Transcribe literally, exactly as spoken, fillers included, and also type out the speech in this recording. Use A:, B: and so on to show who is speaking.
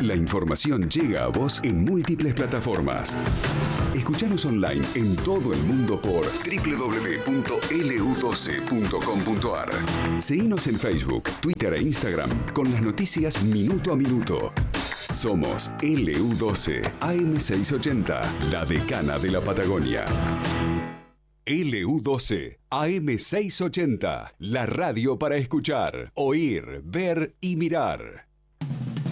A: La información llega a vos en múltiples plataformas. Escuchanos online en todo el mundo por doble u doble u doble u punto ele u doce punto com punto a r. Seguinos en Facebook, Twitter e Instagram con las noticias minuto a minuto. Somos ele u doce A M seiscientos ochenta, la decana de la Patagonia. ele u doce A M seiscientos ochenta, la radio para escuchar, oír, ver y mirar.